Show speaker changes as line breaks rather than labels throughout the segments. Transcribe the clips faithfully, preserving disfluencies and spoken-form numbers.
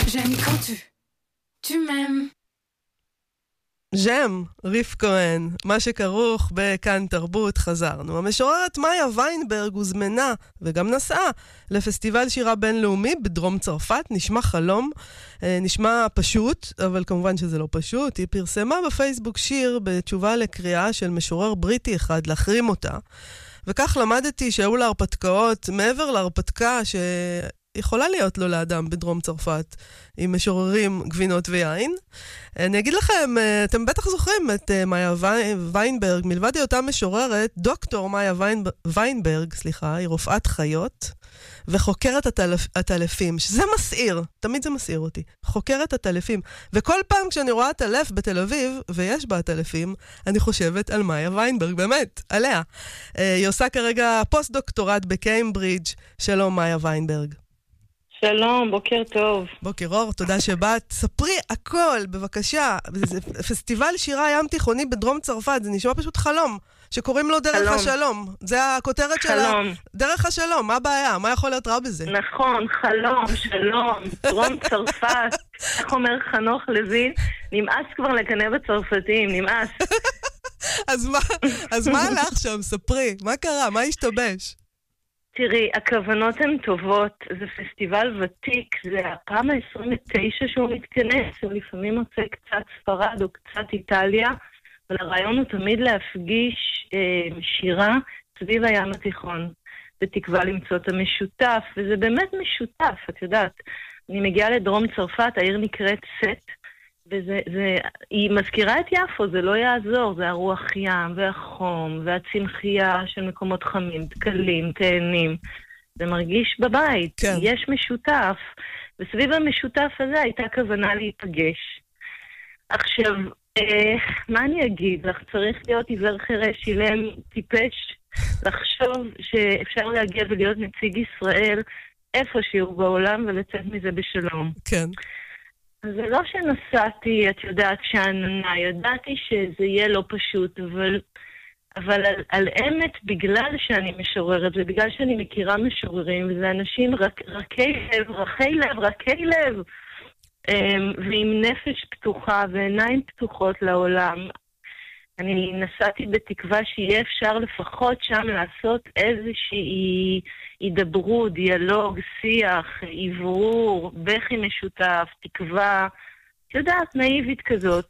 J'aime quand tu, tu m'aimes.
ז'ם, ריף כהן, מה שכרוך בכאן תרבות, חזרנו. המשוררת מאיה ויינברג הוזמנה וגם נסעה לפסטיבל שירה בינלאומי בדרום צרפת. נשמע חלום, נשמע פשוט, אבל כמובן שזה לא פשוט. היא פרסמה בפייסבוק שיר בתשובה לקריאה של משורר בריטי אחד להחרים אותה. וכך למדתי שהיו לה הרפתקאות, מעבר להרפתקה ש... יכולה להיות לו לאדם בדרום צרפת עם משוררים גבינות ויין. אני אגיד לכם, אתם בטח זוכרים את מאיה ויינברג, מלבד היותה משוררת, דוקטור מאיה ויינברג, סליחה, היא רופאת חיות, וחוקרת הטלפים, שזה מסעיר, תמיד זה מסעיר אותי, חוקרת הטלפים. וכל פעם כשאני רואה טלף בתל אביב, ויש בה הטלפים, אני חושבת על מאיה ויינברג, באמת, עליה. היא עושה כרגע פוסט דוקטורט בקיימברידג'. שלום מאיה ויינברג.
שלום, בוקר טוב.
בוקר אור, תודה שבאת. ספרי הכל, בבקשה. זה פסטיבל שירה ים תיכוני בדרום צרפת, זה נשמע פשוט חלום, שקוראים לו דרך חלום. השלום. זה הכותרת שלה. דרך השלום, מה הבעיה? מה יכול להיות רע בזה?
נכון, חלום, שלום, דרום צרפת. איך אומר חנוך לוין? נמאס כבר לקנא בצרפתים, נמאס.
אז מה, אז מה הלך שם? ספרי, מה קרה? מה השתבש?
תראי, הכוונות הן טובות, זה פסטיבל ותיק, זה הפעם ה-עשרים ותשע שהוא מתכנס, הוא לפעמים מוצא קצת ספרד או קצת איטליה, אבל הרעיון הוא תמיד להפגיש אה, שירה סביב הים התיכון, בתקווה למצוא את המשותף, וזה באמת משותף, את יודעת. אני מגיעה לדרום צרפת, העיר נקראת סט, וזה, זה, היא מזכירה את יפו, זה לא יעזור, זה הרוח ים והחום והצמחייה של מקומות חמים, דקלים, תאנים. זה מרגיש בבית, כן. יש משותף, וסביב המשותף הזה הייתה כוונה להיפגש. עכשיו, אה, מה אני אגיד לך? צריך להיות עיוור חירש, אילם, טיפש, לחשוב שאפשר להגיע ולהיות נציג ישראל איפה שהוא בעולם ולצאת מזה בשלום.
כן.
זה לא שנסעתי, את יודעת, שעננה, ידעתי שזה יהיה לא פשוט, אבל, אבל על, על אמת, בגלל שאני משוררת, ובגלל שאני מכירה משוררים, וזה אנשים רק, רכי לב, רכי לב, רכי לב, ועם נפש פתוחה ועיניים פתוחות לעולם, אני נסעתי בתקווה שיהיה אפשר לפחות שם לעשות איזושהי הידברות, דיאלוג, שיח, עברור, בכי משותף, תקווה, יודעת, נאיבית כזאת.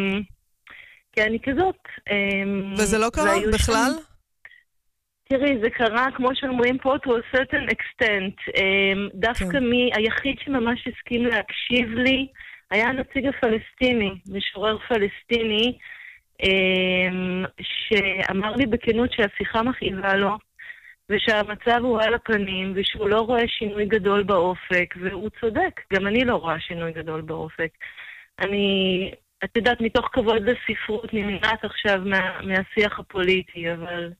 כי אני כזאת.
וזה לא קרה בכלל?
תראי, זה קרה, כמו שאומרים פה, to a certain extent. דווקא מי, היחיד שממש הסכים להקשיב לי, היה הנציג הפלסטיני, משורר פלסטיני, שאמר לי בכנות שהשיחה מכאיבה לו, ושהמצב הוא על הפנים, ושהוא לא רואה שינוי גדול באופק, והוא צודק, גם אני לא רואה שינוי גדול באופק. אני, את יודעת, מתוך כבוד לספרות נמנעת עכשיו מה, מהשיח הפוליטי, אבל...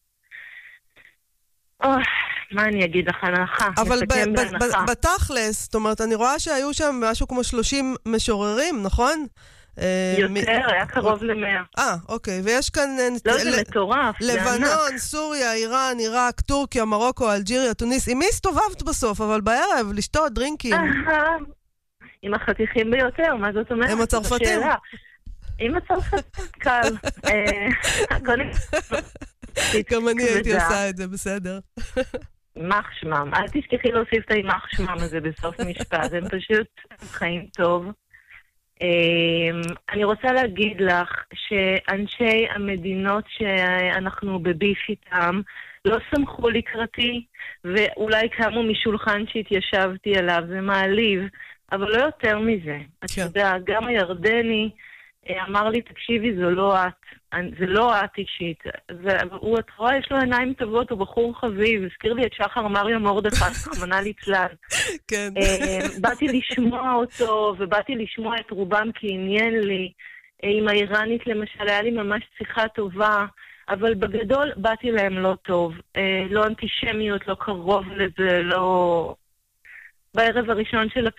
אוי, מה אני אגיד לך, הנחה?
אבל בתכלס, זאת אומרת, אני רואה שהיו שם משהו כמו שלושים משוררים, נכון?
יותר, היה קרוב למאה.
אה, אוקיי, ויש כאן...
לא, זה מטורף, זה ענק.
לבנון, סוריה, איראן, עיראק, טורקיה, מרוקו, אלג'יריה, טוניס. עם מי הסתובבת בסוף? אבל בערב, לשתות דרינקים.
עם החתיכים ביותר, מה זאת אומרת?
עם הצרפתים.
עם הצרפתים, קל.
גם אני הייתי עושה את זה, בסדר.
יימח שמם. אל תשכחי להוסיף את היימח שמם הזה בסוף משפט. הם פשוט חיים טוב. אני רוצה להגיד לך שאנשי המדינות שאנחנו בביף איתם לא סמכו לקראתי, ואולי קמו משולחן שהתיישבתי עליו, זה מעליב, אבל לא יותר מזה. את יודעת, גם הירדני אמר לי, תקשיבי, זו לא את, זה לא את אישית. והוא, את רואה, יש לו עיניים טובות, הוא בחור חביב, הזכיר לי את שחר מריה מורדכי, חמנה ליצלן.
כן.
באתי לשמוע אותו, ובאתי לשמוע את רובם כי עניין לי. עם האיראנית למשל, היה לי ממש שיחה טובה, אבל בגדול באתי להם לא טוב. לא אנטישמיות, לא קרוב לזה, לא... בערב הראשון של